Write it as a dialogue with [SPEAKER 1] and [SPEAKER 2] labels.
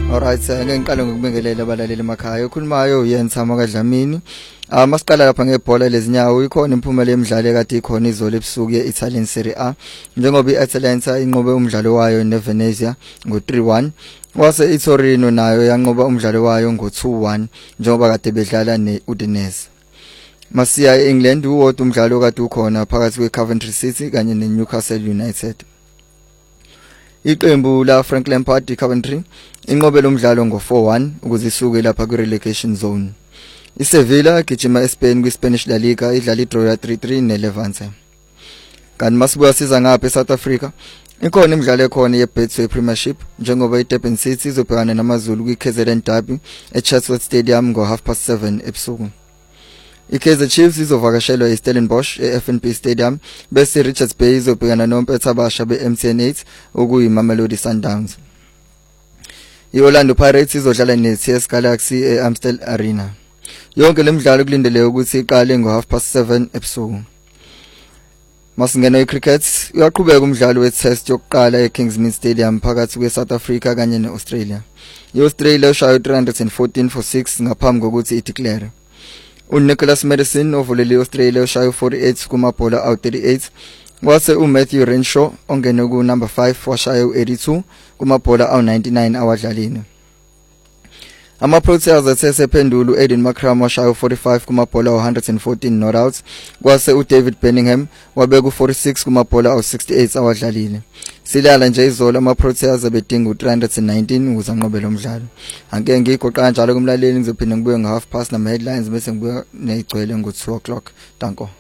[SPEAKER 1] Alright, ngeke ngiqale ngokubingelela abalaleli emakhaya. Ukhulumayo uyenthamo kaDlamini. Masiqala lapha ngebhola lezinyawo, ikhona imphumela yemidlalo ekade ikhona izolo ebusuku ye-Italian Serie A. Njengoba i-Atalanta inqobe umdlalo wayo neVenezia ngo-3-1, wase iTorino nayo yanqoba umdlalo wayo ngo-2-1 njengoba kade bedlala ne-Udinese. Masiya eEngland, uwodwa umdlalo kade ukhona phakathi kweCoventry City kanye neNewcastle United. Iqembu la Frank Lampard iCoventry inqobe lo mdlalo ngo-4-1 ukuze isuke lapha kwi-relegation zone. ISevilla gijima eSpain kwi-Spanish La Liga idlala idraw ya 3-3 neLevante. Kanti masibuya siza ngapha eSouth Africa, ikhona imidlalo ekhona yeBetway Premiership njengoba iDurban City izobhekana namaZulu kwiKZN Derby eChatsworth Stadium ngo7:30 ebusuku. iKaizer Chiefs izovakashelwa eStellenbosch eFNB Stadium bese Richards Bay izobhekana nompetha abasha beMTN8 okuyiMamelodi Sundowns. IOrlando Pirates izodlala neTS Galaxy eAmstel Arena. Yonke lemidlalo kulindeleke ukuthi iqale ngo7:30 ebusuku. Masingena eCricket, uyaqhubeka umdlalo wetest yokuqala eKingsmead Stadium phakathi kweSouth Africa kanye neAustralia. iAustralia ushaya 314 for 6 ngaphambi kokuthi ideclare. uNicholas Madison ovulele iAustralia ushaya 48 kumabhola awu-38, kwase uMatthew Renshaw ongene ku number 5 washaya u-82 kumabhola awu-99 awadlalile. Ama-Proteas athe sephendulo uAiden Markram washaya u-45 kumabhola awu-114 not out, kwase uDavid Bellingham wabeka u-46 kumabhola awu-68 awadlalile. Silala nje izolo ama-Proteas abedinga u-319 ukuze anqobe lo mdlalo. Angeke ngigoqa kanjalo kumlaleli, ngizophinda ngibuye ngo-half past nama-headlines bese ngibuye negcwele ngo-2 o'clock. Danko.